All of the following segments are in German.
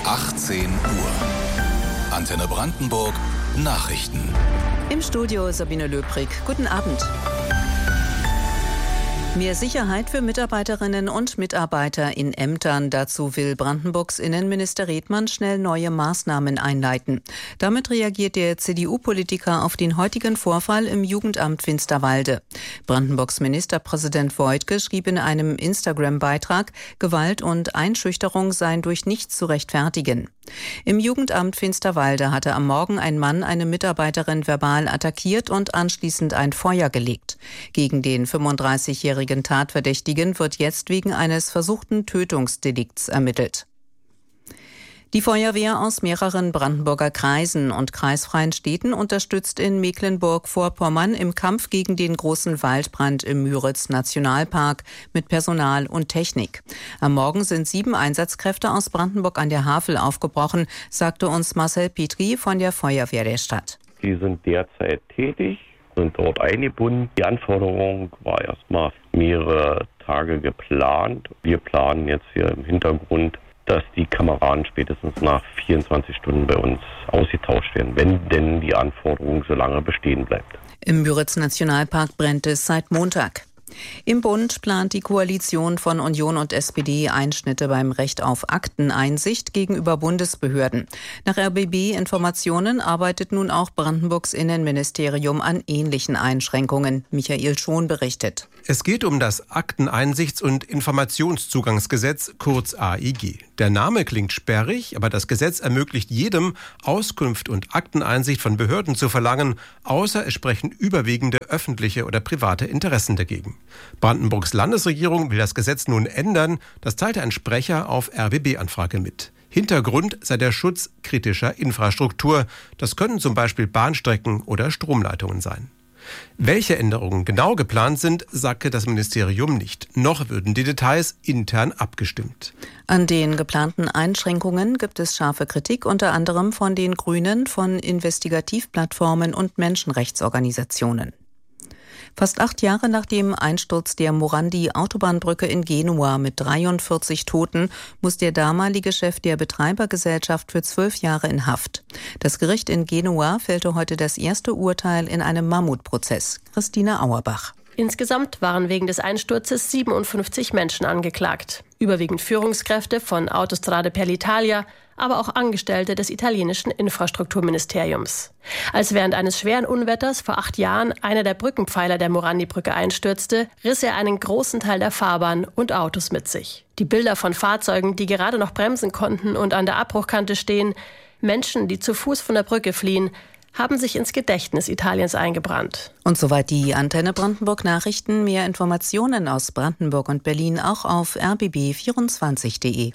18 Uhr. Antenne Brandenburg Nachrichten. Im Studio Sabine Löbrig. Guten Abend. Mehr Sicherheit für Mitarbeiterinnen und Mitarbeiter in Ämtern. Dazu will Brandenburgs Innenminister Redmann schnell neue Maßnahmen einleiten. Damit reagiert der CDU-Politiker auf den heutigen Vorfall im Jugendamt Finsterwalde. Brandenburgs Ministerpräsident Woidke schrieb in einem Instagram-Beitrag, Gewalt und Einschüchterung seien durch nichts zu rechtfertigen. Im Jugendamt Finsterwalde hatte am Morgen ein Mann eine Mitarbeiterin verbal attackiert und anschließend ein Feuer gelegt. Gegen den 35-jährigen Tatverdächtigen wird jetzt wegen eines versuchten Tötungsdelikts ermittelt. Die Feuerwehr aus mehreren Brandenburger Kreisen und kreisfreien Städten unterstützt in Mecklenburg-Vorpommern im Kampf gegen den großen Waldbrand im Müritz-Nationalpark mit Personal und Technik. Am Morgen sind 7 Einsatzkräfte aus Brandenburg an der Havel aufgebrochen, sagte uns Marcel Petri von der Feuerwehr der Stadt. Die sind derzeit tätig, sind dort eingebunden. Die Anforderung war erstmal mehrere Tage geplant. Wir planen jetzt hier im Hintergrund, dass die Kameraden spätestens nach 24 Stunden bei uns ausgetauscht werden, wenn denn die Anforderung so lange bestehen bleibt. Im Müritz-Nationalpark brennt es seit Montag. Im Bund plant die Koalition von Union und SPD Einschnitte beim Recht auf Akteneinsicht gegenüber Bundesbehörden. Nach RBB-Informationen arbeitet nun auch Brandenburgs Innenministerium an ähnlichen Einschränkungen. Michael Schon berichtet. Es geht um das Akteneinsichts- und Informationszugangsgesetz, kurz AIG. Der Name klingt sperrig, aber das Gesetz ermöglicht jedem, Auskunft und Akteneinsicht von Behörden zu verlangen, außer es sprechen überwiegende öffentliche oder private Interessen dagegen. Brandenburgs Landesregierung will das Gesetz nun ändern, das teilte ein Sprecher auf RBB-Anfrage mit. Hintergrund sei der Schutz kritischer Infrastruktur. Das können zum Beispiel Bahnstrecken oder Stromleitungen sein. Welche Änderungen genau geplant sind, sagte das Ministerium nicht. Noch würden die Details intern abgestimmt. An den geplanten Einschränkungen gibt es scharfe Kritik, unter anderem von den Grünen, von Investigativplattformen und Menschenrechtsorganisationen. Fast 8 Jahre nach dem Einsturz der Morandi-Autobahnbrücke in Genua mit 43 Toten muss der damalige Chef der Betreibergesellschaft für 12 Jahre in Haft. Das Gericht in Genua fällte heute das erste Urteil in einem Mammutprozess. Christina Auerbach. Insgesamt waren wegen des Einsturzes 57 Menschen angeklagt. Überwiegend Führungskräfte von Autostrade per l'Italia, aber auch Angestellte des italienischen Infrastrukturministeriums. Als während eines schweren Unwetters vor 8 Jahren einer der Brückenpfeiler der Morandi-Brücke einstürzte, riss er einen großen Teil der Fahrbahn und Autos mit sich. Die Bilder von Fahrzeugen, die gerade noch bremsen konnten und an der Abbruchkante stehen, Menschen, die zu Fuß von der Brücke fliehen, haben sich ins Gedächtnis Italiens eingebrannt. Und soweit die Antenne Brandenburg Nachrichten. Mehr Informationen aus Brandenburg und Berlin auch auf rbb24.de.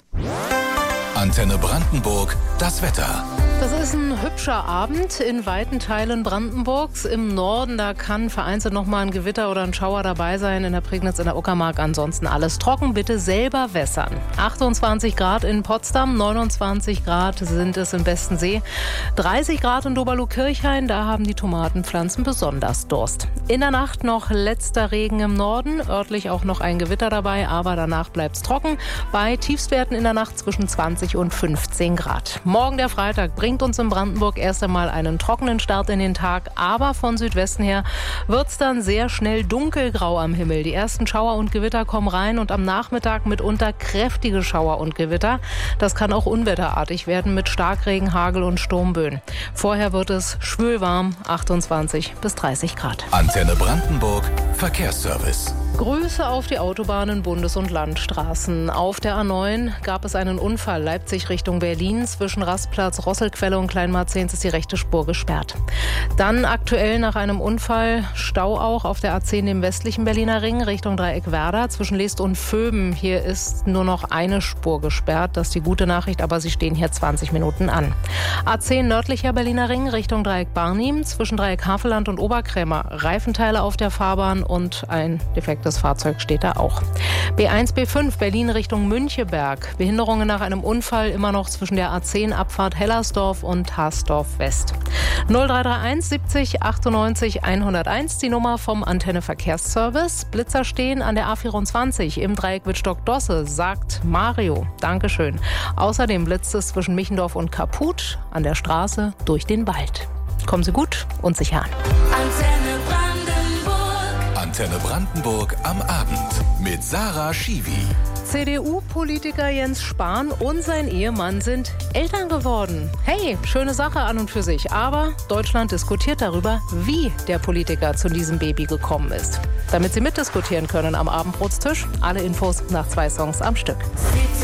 Antenne Brandenburg, das Wetter. Das ist ein hübscher Abend in weiten Teilen Brandenburgs. Im Norden, da kann vereinzelt noch mal ein Gewitter oder ein Schauer dabei sein. In der Prignitz, in der Uckermark ansonsten alles trocken. Bitte selber wässern. 28 Grad in Potsdam, 29 Grad sind es in Westensee, 30 Grad in Doberlo-Kirchhain. Da haben die Tomatenpflanzen besonders Durst. In der Nacht noch letzter Regen im Norden. Örtlich auch noch ein Gewitter dabei, aber danach bleibt es trocken. Bei Tiefstwerten in der Nacht zwischen 20 und 15 Grad. Morgen der Freitag bringt uns in Brandenburg erst einmal einen trockenen Start in den Tag, aber von Südwesten her wird es dann sehr schnell dunkelgrau am Himmel. Die ersten Schauer und Gewitter kommen rein und am Nachmittag mitunter kräftige Schauer und Gewitter. Das kann auch unwetterartig werden mit Starkregen, Hagel und Sturmböen. Vorher wird es schwülwarm, 28 bis 30 Grad. Antenne Brandenburg, Verkehrsservice. Grüße auf die Autobahnen, Bundes- und Landstraßen. Auf der A9 gab es einen Unfall Leipzig Richtung Berlin. Zwischen Rastplatz, Rosselquelle und Kleinmarzehns ist die rechte Spur gesperrt. Dann aktuell nach einem Unfall Stau auch auf der A10 im westlichen Berliner Ring Richtung Dreieck Werder. Zwischen Leest und Vöben. Hier ist nur noch eine Spur gesperrt. Das ist die gute Nachricht, aber sie stehen hier 20 Minuten an. A10 nördlicher Berliner Ring Richtung Dreieck Barnim. Zwischen Dreieck Havelland und Oberkrämer Reifenteile auf der Fahrbahn und ein defektes Geparktes Fahrzeug steht da auch. B1, B5 Berlin Richtung Müncheberg. Behinderungen nach einem Unfall immer noch zwischen der A10 Abfahrt Hellersdorf und Haßdorf West. 0331 70 98 101 die Nummer vom Antenne Verkehrsservice. Blitzer stehen an der A24 im Dreieck Wittstock-Dosse, sagt Mario. Dankeschön. Außerdem blitzt es zwischen Michendorf und Kaput an der Straße durch den Wald. Kommen Sie gut und sicher an. Antenne Brandenburg. Antenne Brandenburg am Abend mit Sarah Schiwi. CDU-Politiker Jens Spahn und sein Ehemann sind Eltern geworden. Hey, schöne Sache an und für sich. Aber Deutschland diskutiert darüber, wie der Politiker zu diesem Baby gekommen ist. Damit Sie mitdiskutieren können am Abendbrotstisch, alle Infos nach 2 Songs am Stück.